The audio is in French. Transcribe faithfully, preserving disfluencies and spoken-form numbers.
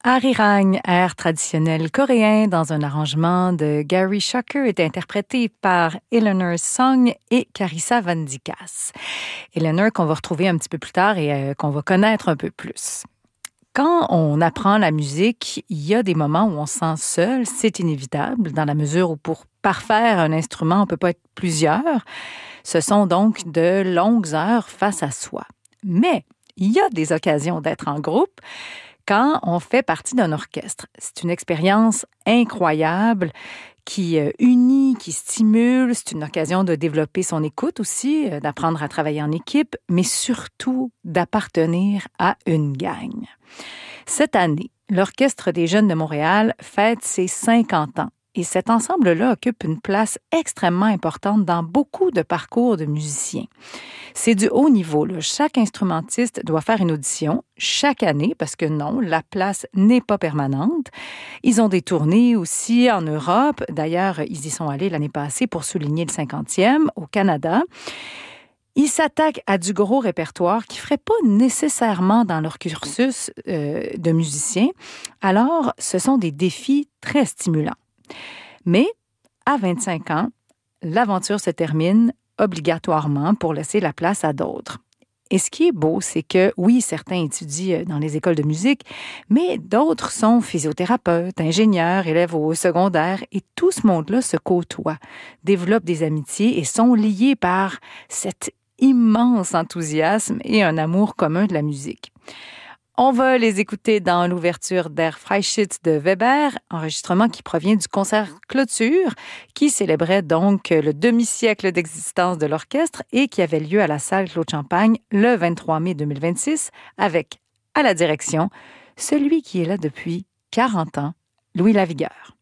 Arirang, air traditionnel coréen dans un arrangement de Gary Schucker, est interprété par Eleanor Song et Carissa Van Dykas. Eleanor qu'on va retrouver un petit peu plus tard et euh, qu'on va connaître un peu plus. Quand on apprend la musique, il y a des moments où on se sent seul, c'est inévitable, dans la mesure où pour parfaire un instrument, on ne peut pas être plusieurs. Ce sont donc de longues heures face à soi. Mais il y a des occasions d'être en groupe quand on fait partie d'un orchestre. C'est une expérience incroyable qui unit, qui stimule. C'est une occasion de développer son écoute aussi, d'apprendre à travailler en équipe, mais surtout d'appartenir à une gang. Cette année, l'Orchestre des Jeunes de Montréal fête ses cinquante ans. Et cet ensemble-là occupe une place extrêmement importante dans beaucoup de parcours de musiciens. C'est du haut niveau, là. Chaque instrumentiste doit faire une audition chaque année parce que non, la place n'est pas permanente. Ils ont des tournées aussi en Europe. D'ailleurs, ils y sont allés l'année passée pour souligner le cinquantième au Canada. Ils s'attaquent à du gros répertoire qui ne ferait pas nécessairement dans leur cursus euh, de musicien. Alors, ce sont des défis très stimulants. Mais à vingt-cinq ans, l'aventure se termine obligatoirement pour laisser la place à d'autres. Et ce qui est beau, c'est que, oui, certains étudient dans les écoles de musique, mais d'autres sont physiothérapeutes, ingénieurs, élèves au secondaire, et tout ce monde-là se côtoie, développe des amitiés et sont liés par cet immense enthousiasme et un amour commun de la musique. On va les écouter dans l'ouverture d'Er Freischütz de Weber, enregistrement qui provient du concert clôture, qui célébrait donc le demi-siècle d'existence de l'orchestre et qui avait lieu à la salle Claude Champagne le vingt-trois mai deux mille vingt-six, avec, à la direction, celui qui est là depuis quarante ans, Louis Lavigueur.